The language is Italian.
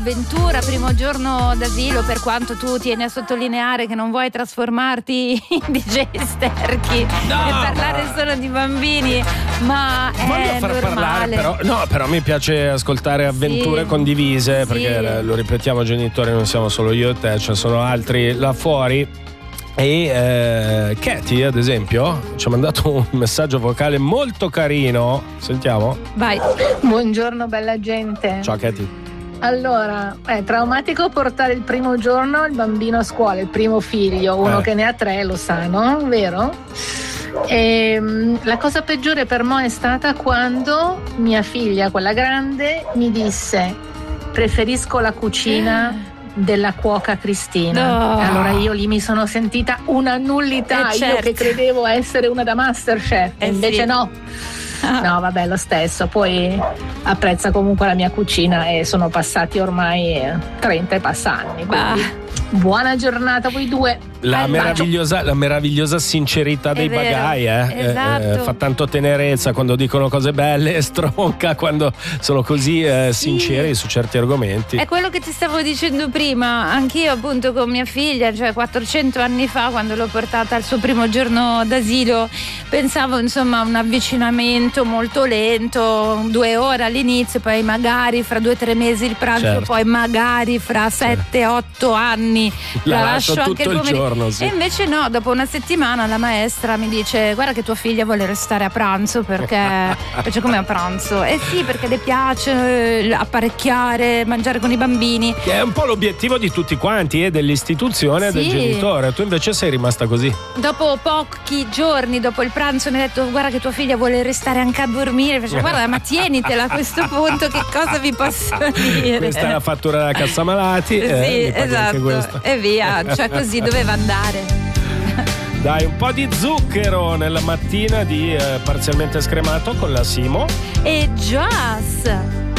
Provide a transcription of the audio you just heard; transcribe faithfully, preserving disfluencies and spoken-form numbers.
avventura, primo giorno d'asilo, per quanto tu tieni a sottolineare che non vuoi trasformarti in D J Sterchi no, e parlare ma... solo di bambini, ma è voglio far normale. parlare però, no, però mi piace ascoltare avventure sì, condivise, perché sì. lo ripetiamo, genitori non siamo solo io e te, ce ne sono altri là fuori. E eh, Katy, ad esempio, ci ha mandato un messaggio vocale molto carino. Sentiamo. Vai. Buongiorno bella gente. Ciao Katy. Allora, è traumatico portare il primo giorno il bambino a scuola, il primo figlio, uno eh. che ne ha tre lo sa, no? Vero? E, la cosa peggiore per me è stata quando mia figlia, quella grande, mi disse: preferisco la cucina della cuoca Cristina. No. Allora io lì mi sono sentita una nullità, eh io certo. che credevo essere una da Masterchef, eh invece sì. no. No, vabbè, lo stesso. Poi apprezza comunque la mia cucina e sono passati ormai trenta e passa anni. Quindi buona giornata a voi due. La meravigliosa, la meravigliosa sincerità dei vero, bagai, eh? esatto. Eh, fa tanto tenerezza quando dicono cose belle e stronca quando sono così eh, sì. sinceri su certi argomenti. È quello che ti stavo dicendo prima, anch'io appunto con mia figlia, cioè quattrocento anni fa, quando l'ho portata al suo primo giorno d'asilo, pensavo insomma a un avvicinamento molto lento, due ore all'inizio, poi magari fra due o tre mesi il pranzo, certo. poi magari fra sette otto anni la, la lascio lascio tutto anche il come... giorno. Sì. E invece no, dopo una settimana la maestra mi dice: guarda che tua figlia vuole restare a pranzo perché invece come a pranzo? Eh sì, perché le piace apparecchiare, mangiare con i bambini. Che è un po' l'obiettivo di tutti quanti, eh, dell'istituzione e sì. del genitore. Tu invece sei rimasta così. Dopo pochi giorni dopo il pranzo mi ha detto: guarda che tua figlia vuole restare anche a dormire. Faccio, guarda, ma tienitela a questo punto, che cosa vi posso dire? Questa è la fattura della cassa malati. Sì, eh, esatto. E via, cioè così doveva andare. Dai, un po' di zucchero nella mattina di eh, parzialmente scremato con la Simo e Joss.